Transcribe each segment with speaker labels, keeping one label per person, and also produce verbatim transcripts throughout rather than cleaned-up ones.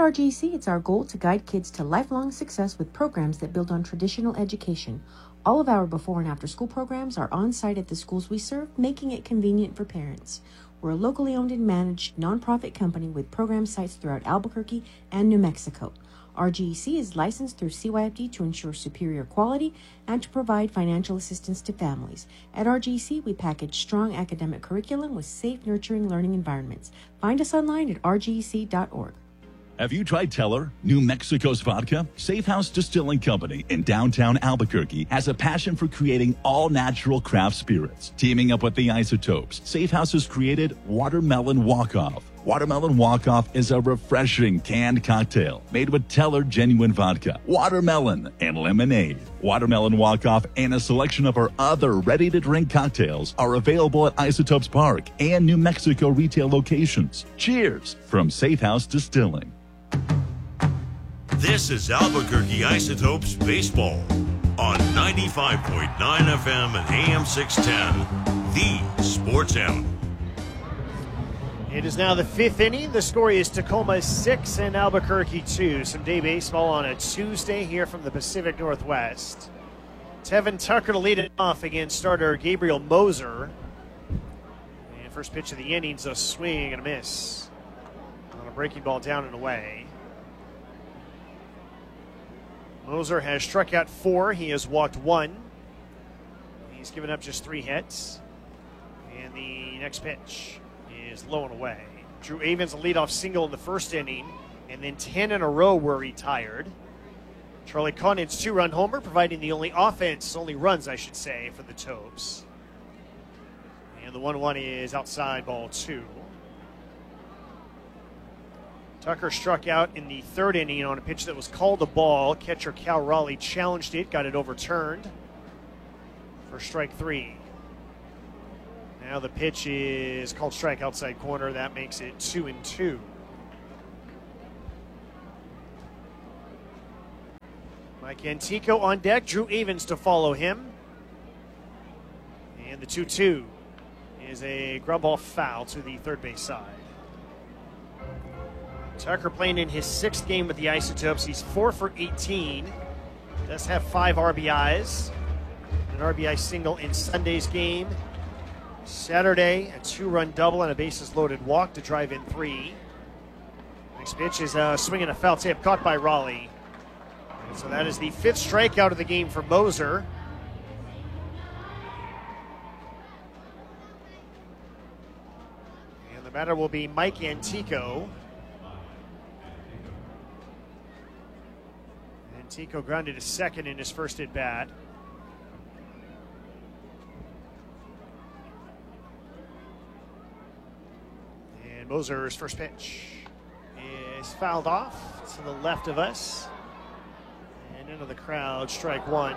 Speaker 1: R G C, it's our goal to guide kids to lifelong success with programs that build on traditional education. All of our before and after school programs are on site at the schools we serve, making it convenient for parents. We're a locally owned and managed nonprofit company with program sites throughout Albuquerque and New Mexico. R G C is licensed through C Y F D to ensure superior quality and to provide financial assistance to families. At R G C, we package strong academic curriculum with safe, nurturing learning environments. Find us online at r g c dot org.
Speaker 2: Have you tried Teller, New Mexico's vodka? Safe House Distilling Company in downtown Albuquerque has a passion for creating all-natural craft spirits. Teaming up with the Isotopes, Safe House has created Watermelon Walk-Off. Watermelon Walk-Off is a refreshing canned cocktail made with Teller genuine vodka, watermelon, and lemonade. Watermelon Walk-Off and a selection of our other ready-to-drink cocktails are available at Isotopes Park and New Mexico retail locations. Cheers from Safe House Distilling.
Speaker 3: This is Albuquerque Isotopes Baseball on ninety-five point nine F M and A M six ten, the Sports Animal.
Speaker 4: It is now the fifth inning. The score is Tacoma six and Albuquerque two. Some day baseball on a Tuesday here from the Pacific Northwest. Tevin Tucker to lead it off against starter Gabriel Moser. And first pitch of the inning's a swing and a miss on a breaking ball down and away. Moser has struck out four. He has walked one. He's given up just three hits. And the next pitch is low and away. Drew Avens a leadoff single in the first inning, and then ten in a row were retired. Charlie Conant's two-run homer, providing the only offense, only runs, I should say, for the Topes. And the one one is outside, ball two. Tucker struck out in the third inning on a pitch that was called a ball. Catcher Cal Raleigh challenged it, got it overturned for strike three. Now the pitch is called strike outside corner. That makes it two and two. Mike Antico on deck. Drew Avens to follow him. And the two two is a ground ball foul to the third base side. Tucker playing in his sixth game with the Isotopes. He's four for eighteen. Does have five R B Is. An R B I single in Sunday's game. Saturday, a two-run double and a bases-loaded walk to drive in three. Next pitch is a swing and a foul tip caught by Raleigh. And so that is the fifth strikeout of the game for Moser. And the batter will be Mike Antico. Antico grounded to second in his first at-bat. And Moser's first pitch is fouled off to the left of us. And into the crowd, strike one.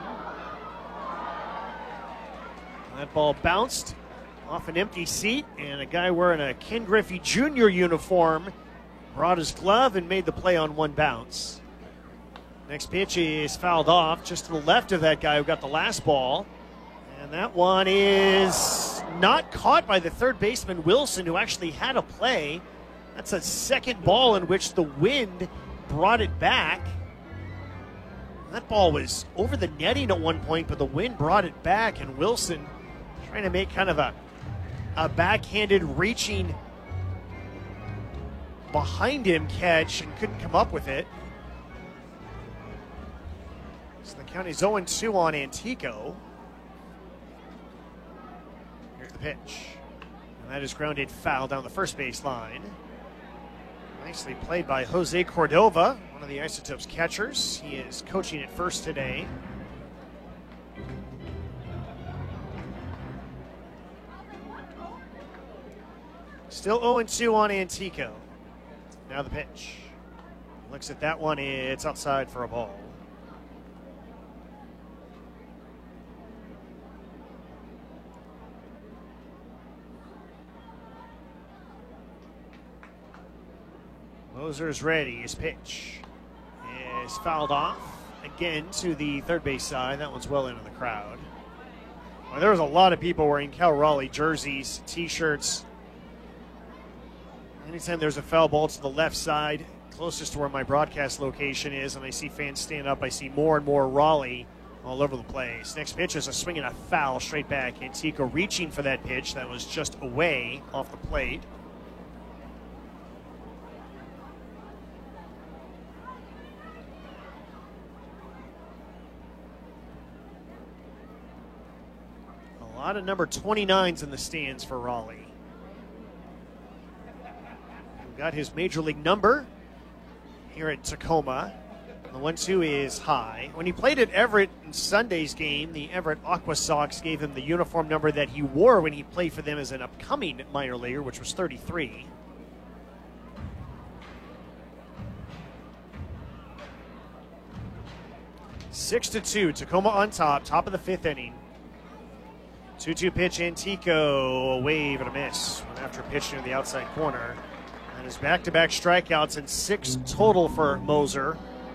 Speaker 4: That ball bounced off an empty seat, and a guy wearing a Ken Griffey Junior uniform brought his glove and made the play on one bounce. Next pitch is fouled off just to the left of that guy who got the last ball. And that one is not caught by the third baseman, Wilson, who actually had a play. That's a second ball in which the wind brought it back. That ball was over the netting at one point, but the wind brought it back, and Wilson trying to make kind of a, a backhanded reaching behind him catch and couldn't come up with it. So the count is oh and two on Antico. Here's the pitch. And that is grounded foul down the first base line. Nicely played by Jose Cordova, one of the Isotopes catchers. He is coaching at first today. Still oh and two on Antico. Now the pitch. Looks at that one. It's outside for a ball. Moser's ready. His pitch is fouled off again to the third base side. That one's well into the crowd. Well, there was a lot of people wearing Cal Raleigh jerseys, T-shirts. Anytime there's a foul ball to the left side, closest to where my broadcast location is, and I see fans stand up. I see more and more Raleigh all over the place. Next pitch is a swing and a foul straight back. Antico reaching for that pitch that was just away off the plate. A lot of number twenty-nines in the stands for Raleigh. We've got his major league number here at Tacoma. The one two is high. When he played at Everett in Sunday's game, the Everett Aqua Sox gave him the uniform number that he wore when he played for them as an upcoming minor leaguer, which was thirty-three. Six to two, Tacoma on top, top of the fifth inning. two two pitch, Antico, a wave and a miss. Went after a pitch near the outside corner. And his back-to-back strikeouts and six total for Moser.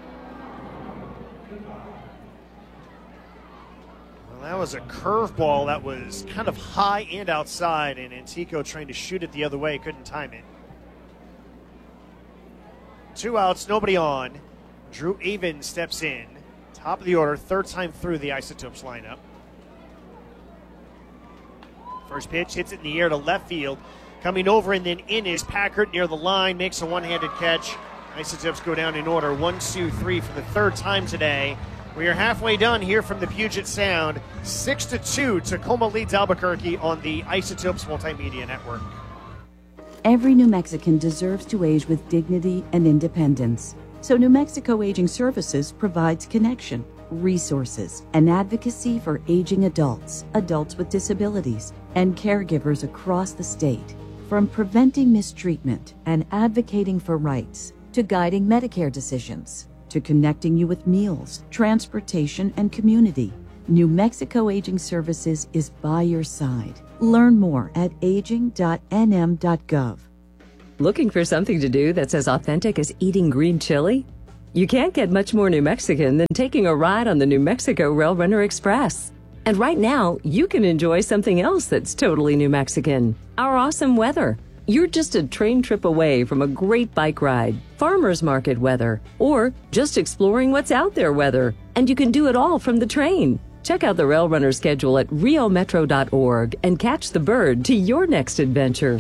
Speaker 4: Well, that was a curveball that was kind of high and outside, and Antico trying to shoot it the other way, couldn't time it. Two outs, nobody on. Drew Avon steps in. Top of the order, third time through the Isotopes lineup. First pitch hits it in the air to left field. Coming over and then in is Packard near the line, makes a one-handed catch. Isotopes go down in order, one, two, three for the third time today. We are halfway done here from the Puget Sound. Six to two, Tacoma leads Albuquerque on the Isotopes Multimedia Network.
Speaker 5: Every New Mexican deserves to age with dignity and independence. So New Mexico Aging Services provides connection, resources, and advocacy for aging adults, adults with disabilities, and caregivers across the state. From preventing mistreatment and advocating for rights, to guiding Medicare decisions, to connecting you with meals, transportation, and community, New Mexico Aging Services is by your side. Learn more at aging dot n m dot gov.
Speaker 6: Looking for something to do that's as authentic as eating green chili? You can't get much more New Mexican than taking a ride on the New Mexico Rail Runner Express. And right now, you can enjoy something else that's totally New Mexican, our awesome weather. You're just a train trip away from a great bike ride, farmers market weather, or just exploring what's out there weather. And you can do it all from the train. Check out the Rail Runner schedule at rio metro dot org and catch the bird to your next adventure.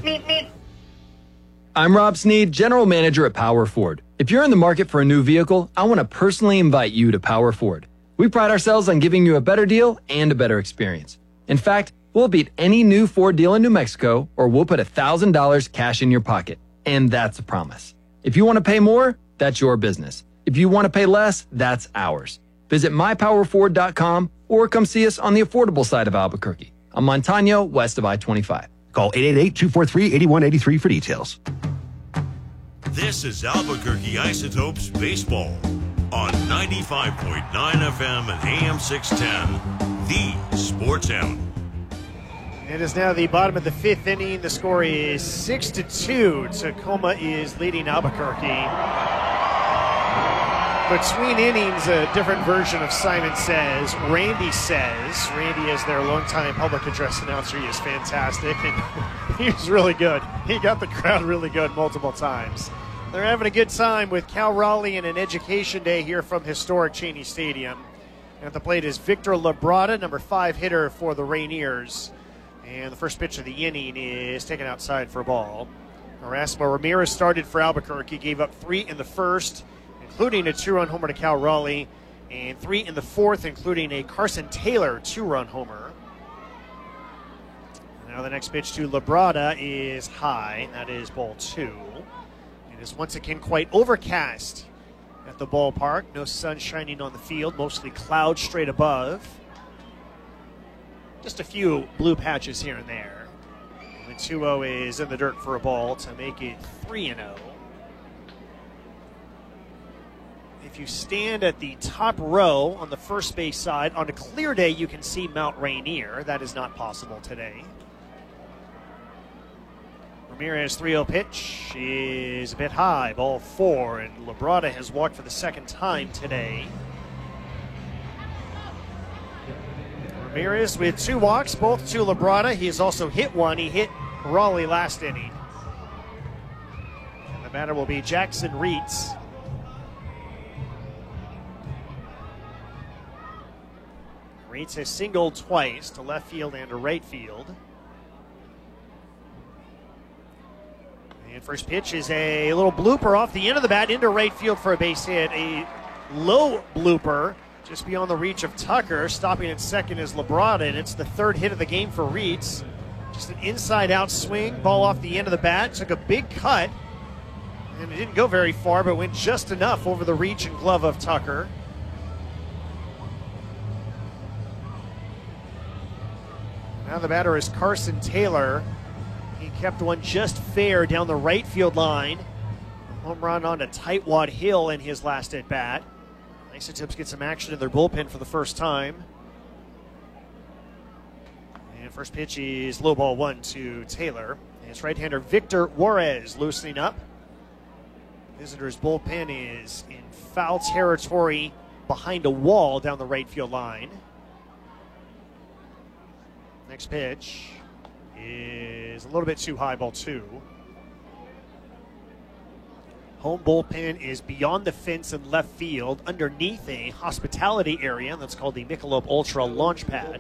Speaker 7: I'm Rob Sneed, General Manager at Power Ford. If you're in the market for a new vehicle, I want to personally invite you to Power Ford. We pride ourselves on giving you a better deal and a better experience. In fact, we'll beat any new Ford deal in New Mexico, or we'll put one thousand dollars cash in your pocket. And that's a promise. If you want to pay more, that's your business. If you want to pay less, that's ours. Visit my power ford dot com or come see us on the affordable side of Albuquerque, on Montano, west of I twenty-five.
Speaker 8: Call eight eight eight, two four three, eight one eight three for details.
Speaker 3: This is Albuquerque Isotopes Baseball on ninety-five point nine F M and A M six ten, the Sports Animal.
Speaker 4: It is now the bottom of the fifth inning. The score is six to two. Tacoma is leading Albuquerque. Between innings, a different version of Simon Says. Randy Says. Randy is their longtime public address announcer. He is fantastic, and he was really good. He got the crowd really good multiple times. They're having a good time with Cal Raleigh and an education day here from historic Cheney Stadium. At the plate is Victor Labrada, number five hitter for the Rainiers. And the first pitch of the inning is taken outside for a ball. Erasmo Ramirez started for Albuquerque, gave up three in the first, including a two-run homer to Cal Raleigh, and three in the fourth, including a Carson Taylor two-run homer. Now the next pitch to Labrada is high. That is ball two. It is once again quite overcast at the ballpark. No sun shining on the field, mostly clouds straight above. Just a few blue patches here and there. The two oh is in the dirt for a ball to make it three and oh. If you stand at the top row on the first base side, on a clear day you can see Mount Rainier. That is not possible today. Ramirez three oh pitch is a bit high, ball four, and Labrada has walked for the second time today. Ramirez with two walks, both to Labrada. He has also hit one. He hit Raleigh last inning. And the batter will be Jackson Reitz. Reitz has singled twice to left field and to right field. And first pitch is a little blooper off the end of the bat into right field for a base hit. A low blooper just beyond the reach of Tucker. Stopping at second is Labrada, and it's the third hit of the game for Reitz. Just an inside-out swing, ball off the end of the bat. Took a big cut, and it didn't go very far, but went just enough over the reach and glove of Tucker. Now the batter is Carson Taylor. He kept one just fair down the right field line. A home run on to Tightwad Hill in his last at bat. Isotopes get some action in their bullpen for the first time. And first pitch is low ball one to Taylor. And it's right-hander Victor Juarez loosening up. Visitors' bullpen is in foul territory behind a wall down the right field line. Next pitch is a little bit too high, ball two. Home bullpen is beyond the fence in left field underneath a hospitality area that's called the Michelob Ultra launch pad.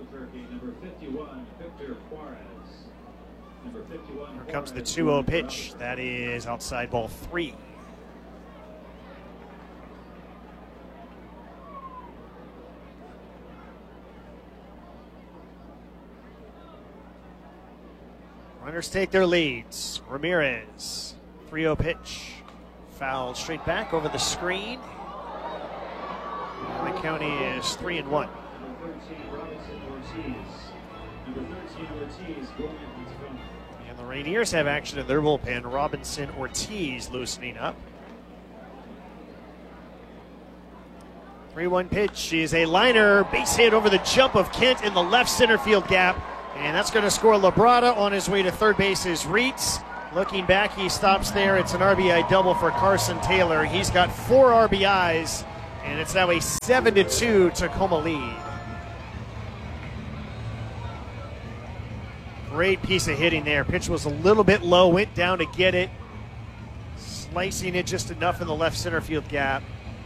Speaker 4: Here comes the two oh pitch. That is outside ball three. Runners take their leads. Ramirez, three oh pitch. Fouled straight back over the screen. And the count is three and one. And the Rainiers have action in their bullpen. Robinson Ortiz loosening up. three one pitch is a liner. Base hit over the jump of Kent in the left center field gap. And that's going to score Labrada. On his way to third base is Reitz. Looking back, he stops there. It's an R B I double for Carson Taylor. He's got four R B Is, and it's now a seven to two Tacoma lead. Great piece of hitting there. Pitch was a little bit low, went down to get it. Slicing it just enough in the left center field gap.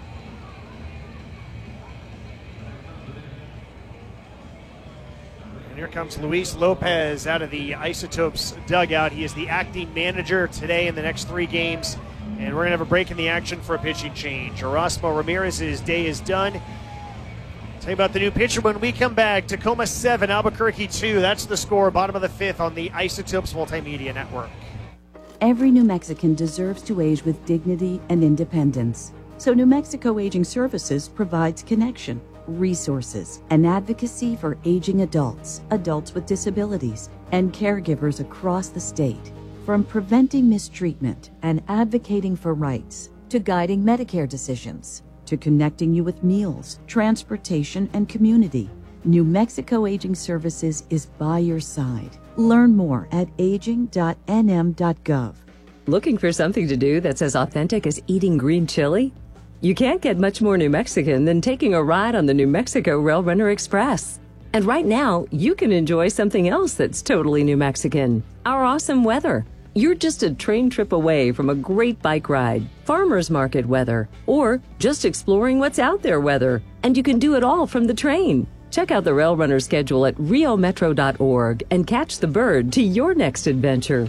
Speaker 4: And here comes Luis Lopez out of the Isotopes dugout. He is the acting manager today in the next three games. And we're going to have a break in the action for a pitching change. Erasmo Ramirez's day is done. Tell you about the new pitcher when we come back. Tacoma seven, Albuquerque two. That's the score, bottom of the fifth on the Isotopes Multimedia Network.
Speaker 5: Every New Mexican deserves to age with dignity and independence. So New Mexico Aging Services provides connection, resources, and advocacy for aging adults, adults with disabilities, and caregivers across the state. From preventing mistreatment and advocating for rights, to guiding Medicare decisions, to connecting you with meals, transportation, and community, New Mexico Aging Services is by your side. Learn more at aging dot n m dot gov.
Speaker 6: Looking for something to do that's as authentic as eating green chili? You can't get much more New Mexican than taking a ride on the New Mexico Rail Runner Express. And right now, you can enjoy something else that's totally New Mexican: our awesome weather. You're just a train trip away from a great bike ride, farmers market weather, or just exploring what's out there weather. And you can do it all from the train. Check out the Rail Runner schedule at rio metro dot org and catch the bird to your next adventure.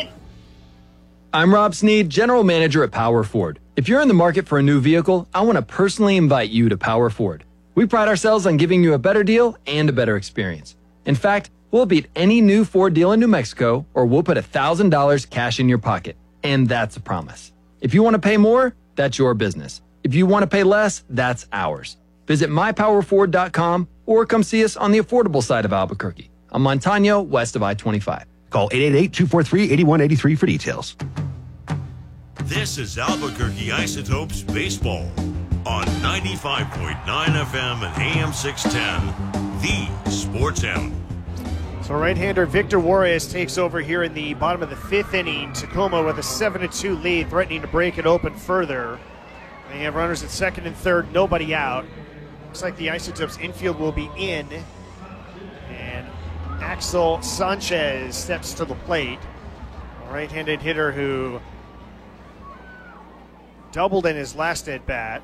Speaker 7: I'm Rob Sneed, General Manager at Power Ford. If you're in the market for a new vehicle, I want to personally invite you to Power Ford. We pride ourselves on giving you a better deal and a better experience. In fact, we'll beat any new Ford deal in New Mexico, or we'll put one thousand dollars cash in your pocket. And that's a promise. If you want to pay more, that's your business. If you want to pay less, that's ours. Visit my power ford dot com or come see us on the affordable side of Albuquerque, on Montano, west of I twenty-five.
Speaker 8: Call eight eight eight, two four three, eight one eight three for details.
Speaker 3: This is Albuquerque Isotopes Baseball on ninety-five point nine F M and A M six ten, the Sports Animal.
Speaker 4: So right-hander Victor Juarez takes over here in the bottom of the fifth inning. Tacoma with a seven to two lead, threatening to break it open further. They have runners at second and third, nobody out. Looks like the Isotopes infield will be in. And Axel Sanchez steps to the plate. A right-handed hitter who doubled in his last at bat.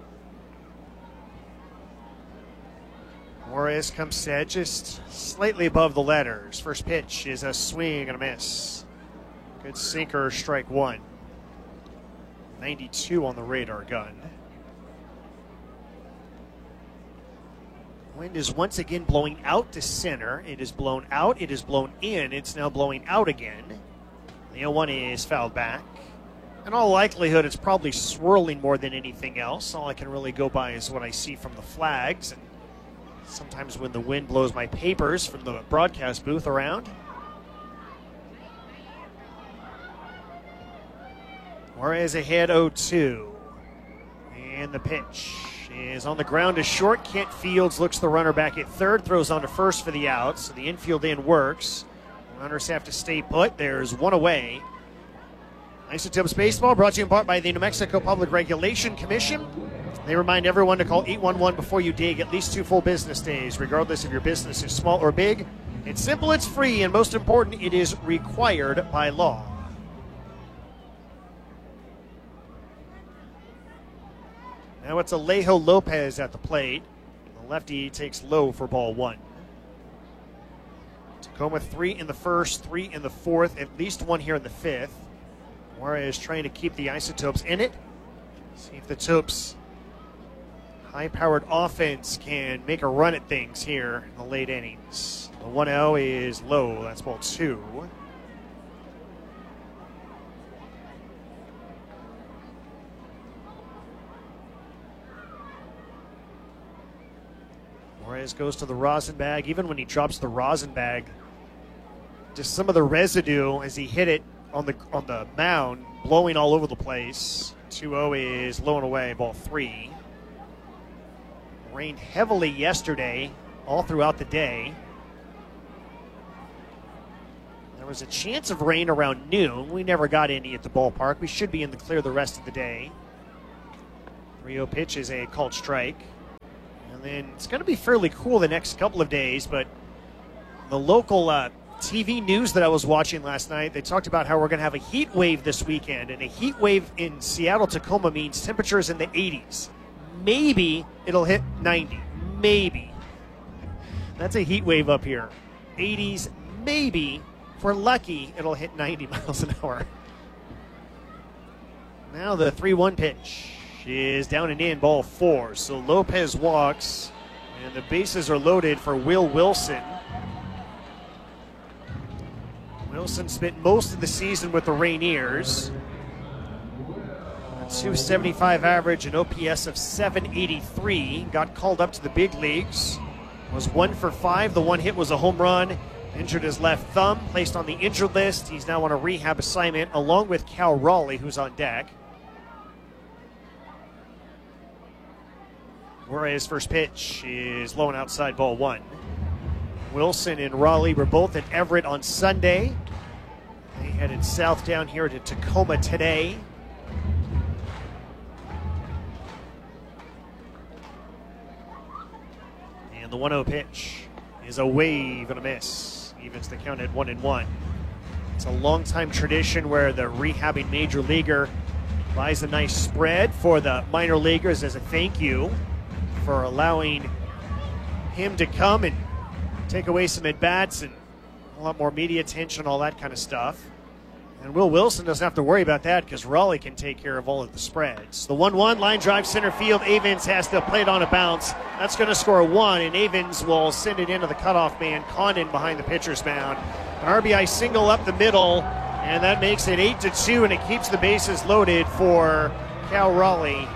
Speaker 4: Juarez comes set just slightly above the letters. First pitch is a swing and a miss. Good sinker, strike one. ninety-two on the radar gun. Wind is once again blowing out to center. It is blown out. It is blown in. It's now blowing out again. The oh one is fouled back. In all likelihood, it's probably swirling more than anything else. All I can really go by is what I see from the flags. And sometimes when the wind blows my papers from the broadcast booth around. Juarez ahead oh two. And the pitch is on the ground to short. Kent Fields looks the runner back at third, throws on to first for the out. So the infield in works. Runners have to stay put. There's one away. Isotopes Baseball brought to you in part by the New Mexico Public Regulation Commission. They remind everyone to call eight one one before you dig at least two full business days, regardless if your business is small or big. It's simple, it's free, and most important, it is required by law. Now it's Alejo Lopez at the plate. The lefty takes low for ball one. Tacoma three in the first, three in the fourth, at least one here in the fifth. Juarez trying to keep the Isotopes in it. See if the Topes' high-powered offense can make a run at things here in the late innings. The one oh is low. That's ball two. Juarez goes to the rosin bag. Even when he drops the rosin bag, just some of the residue as he hit it on the on the mound, blowing all over the place. two oh is low and away, ball three. Rained heavily yesterday, all throughout the day. There was a chance of rain around noon. We never got any at the ballpark. We should be in the clear the rest of the day. three oh pitch is a called strike. And then it's going to be fairly cool the next couple of days, but the local uh, T V news that I was watching last night, they talked about how we're going to have a heat wave this weekend, and a heat wave in Seattle-Tacoma means temperatures in the eighties. Maybe it'll hit ninety. Maybe. That's a heat wave up here. eighties, maybe. If we're lucky, it'll hit ninety miles an hour. Now the three one pitch is down and in, ball four. So Lopez walks, and the bases are loaded for Will Wilson. Wilson spent most of the season with the Rainiers. A two seventy-five average, an O P S of seven eighty-three. Got called up to the big leagues. Was one for five. The one hit was a home run. Injured his left thumb, placed on the injured list. He's now on a rehab assignment along with Cal Raleigh, who's on deck. Juarez's first pitch is low and outside, ball one. Wilson and Raleigh were both at Everett on Sunday. They headed south down here to Tacoma today. And the one oh pitch is a wave and a miss. Evens the count at one and one. It's a long-time tradition where the rehabbing major leaguer buys a nice spread for the minor leaguers as a thank you for allowing him to come and take away some at-bats and a lot more media attention, all that kind of stuff. And Will Wilson doesn't have to worry about that because Raleigh can take care of all of the spreads. The one one, line drive center field. Avens has to play it on a bounce. That's going to score a one, and Avens will send it into the cutoff man, Condon behind the pitcher's mound. An R B I single up the middle, and that makes it eight to two, and it keeps the bases loaded for Cal Raleigh.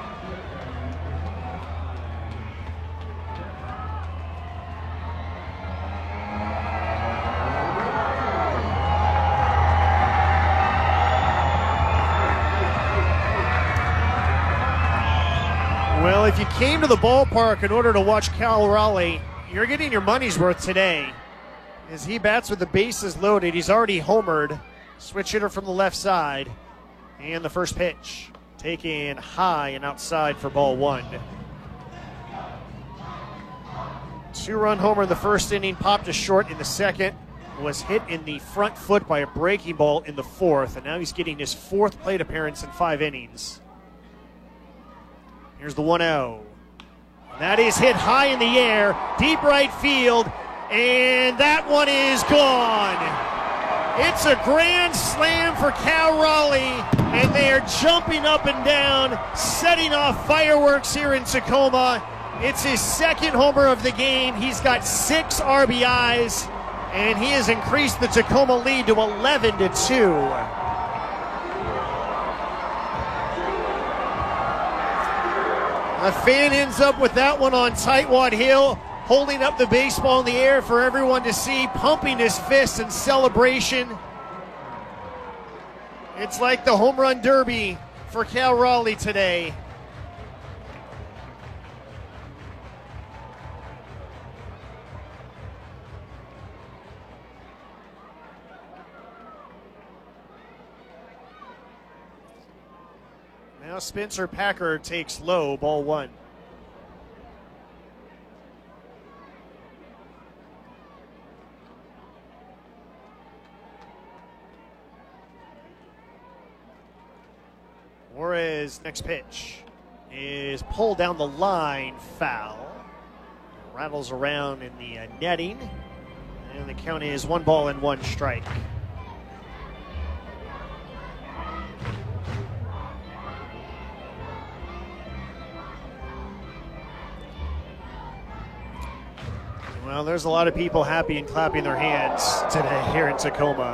Speaker 4: Well, if you came to the ballpark in order to watch Cal Raleigh, you're getting your money's worth today. As he bats with the bases loaded, he's already homered. Switch hitter from the left side. And the first pitch taken high and outside for ball one. Two-run homer in the first inning, popped to short in the second. Was hit in the front foot by a breaking ball in the fourth, and now he's getting his fourth plate appearance in five innings. Here's the one oh. That is hit high in the air, deep right field, and that one is gone. It's a grand slam for Cal Raleigh, and they are jumping up and down, setting off fireworks here in Tacoma. It's his second homer of the game. He's got six R B Is, and he has increased the Tacoma lead to eleven to two. A fan ends up with that one on Tightwad Hill, holding up the baseball in the air for everyone to see, pumping his fists in celebration. It's like the home run derby for Cal Raleigh today. Now Spencer Packer takes low, ball one. Juarez, next pitch, is pulled down the line, foul. Rattles around in the uh, netting, and the count is one ball and one strike. Well, there's a lot of people happy and clapping their hands today here in Tacoma.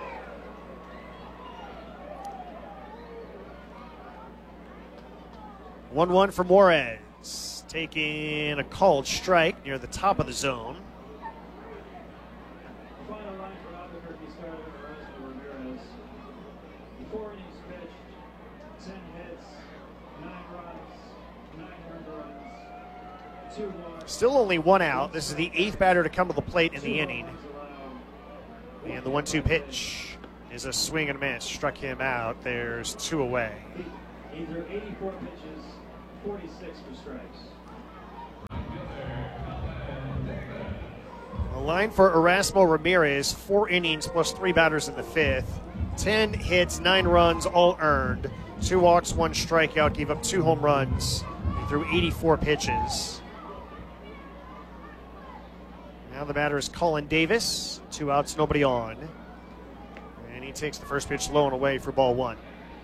Speaker 4: one one for Juarez, taking a called strike near the top of the zone.
Speaker 9: Final line for Albuquerque starter Erasmo Ramirez. Four innings pitched, ten hits, nine runs, nine earned runs, two walks.
Speaker 4: Still only one out. This is the eighth batter to come to the plate in the inning. And the one two pitch is a swing and a miss. Struck him out. There's two away.
Speaker 9: These are eighty-four pitches, forty-six for strikes.
Speaker 4: A line for Erasmo Ramirez, four innings plus three batters in the fifth. Ten hits, nine runs, all earned. Two walks, one strikeout, gave up two home runs. He threw eighty-four pitches. Now the batter is Colin Davis. Two outs, nobody on. And he takes the first pitch low and away for ball one.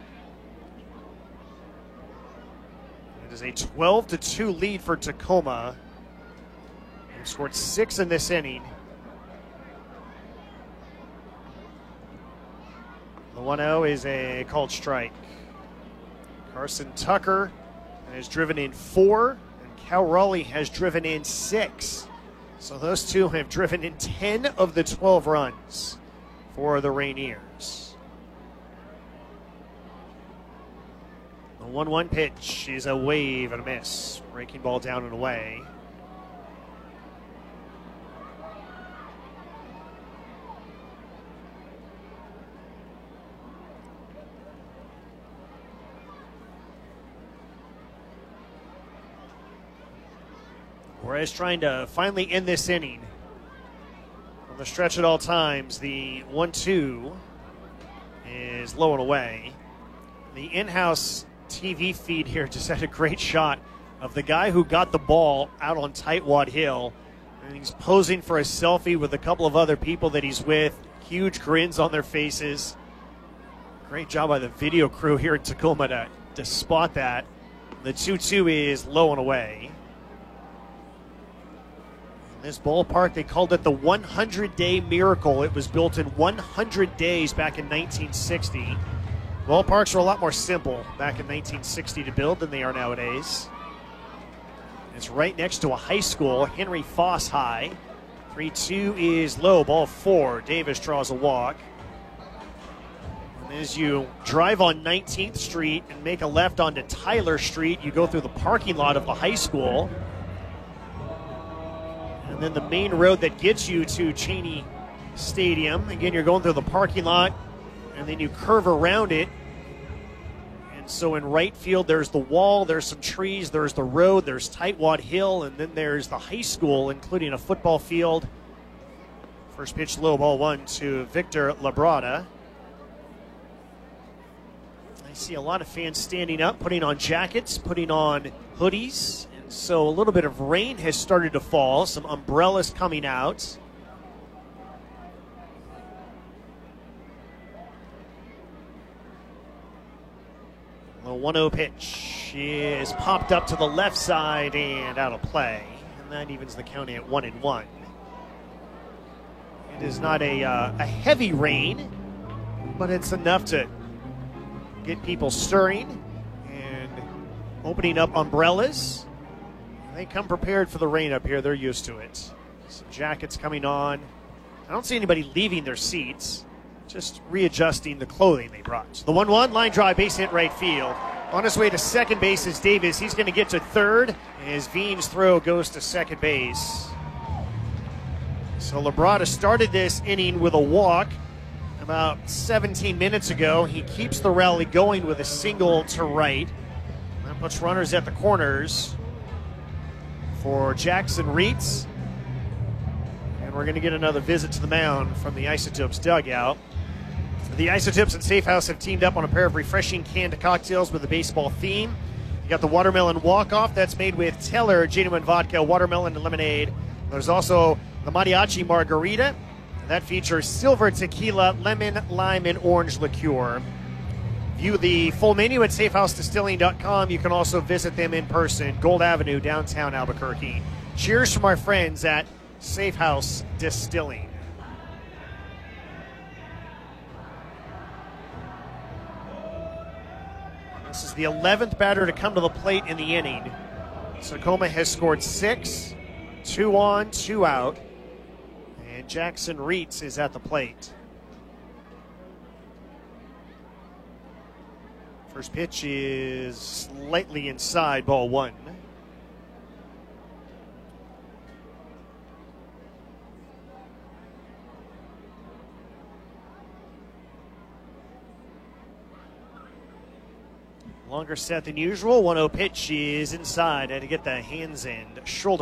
Speaker 4: It is a twelve to two lead for Tacoma. They've scored six in this inning. The one oh is a called strike. Carson Tucker has driven in four, and Cal Raleigh has driven in six. So those two have driven in ten of the twelve runs for the Rainiers. The one one pitch is a wave and a miss. Breaking ball down and away. Juarez trying to finally end this inning. On the stretch at all times, the one two is low and away. The in-house T V feed here just had a great shot of the guy who got the ball out on Tightwad Hill. And he's posing for a selfie with a couple of other people that he's with. Huge grins on their faces. Great job by the video crew here in Tacoma to, to spot that. The two two is low and away. This ballpark, they called it the one hundred day miracle. It was built in one hundred days back in nineteen sixty. Ballparks were a lot more simple back in nineteen sixty to build than they are nowadays. It's right next to a high school, Henry Foss High. three two is low, ball four. Davis draws a walk. And as you drive on nineteenth Street and make a left onto Tyler Street, you go through the parking lot of the high school. And then the main road that gets you to Cheney Stadium. Again, you're going through the parking lot, and then you curve around it. And so in right field, there's the wall, there's some trees, there's the road, there's Tightwad Hill, and then there's the high school, including a football field. First pitch low, ball one to Victor Labrada. Nice See a lot of fans standing up, putting on jackets, putting on hoodies. And so a little bit of rain has started to fall, some umbrellas coming out. The one oh pitch is popped up to the left side and out of play. And that evens the count at one and one. It is not a, uh, a heavy rain, but it's enough to get people stirring and opening up umbrellas. They come prepared for the rain up here. They're used to it. Some jackets coming on. I don't see anybody leaving their seats, just readjusting the clothing they brought. The one one, line drive, base hit right field. On his way to second base is Davis. He's going to get to third as Veen's throw goes to second base. So Labrada started this inning with a walk about seventeen minutes ago. He keeps the rally going with a single to right. That puts runners at the corners for Jackson Reitz. And we're going to get another visit to the mound from the Isotopes dugout. The Isotopes and Safe House have teamed up on a pair of refreshing canned cocktails with a baseball theme. You got the watermelon walk-off. That's made with Teller genuine vodka, watermelon, and lemonade. There's also the mariachi margarita. That features silver tequila, lemon, lime, and orange liqueur. View the full menu at safe house distilling dot com. You can also visit them in person, Gold Avenue, downtown Albuquerque. Cheers from our friends at Safe House Distilling. This is the eleventh batter to come to the plate in the inning. Tacoma has scored six, two on, two out. And Jackson Reitz is at the plate. First pitch is slightly inside, ball one. Longer set than usual. one oh pitch is inside. Had to get the hands and shoulder